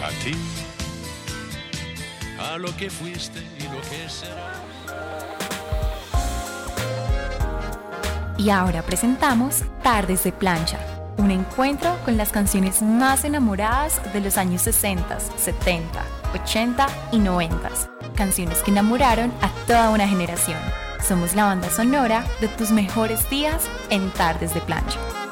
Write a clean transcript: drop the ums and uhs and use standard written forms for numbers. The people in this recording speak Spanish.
a ti, a lo que fuiste y lo que serás. Y ahora presentamos Tardes de Plancha, un encuentro con las canciones más enamoradas de los años 60, 70, 80 y 90. Canciones que enamoraron a toda una generación. Somos la banda sonora de tus mejores días en Tardes de Plancha.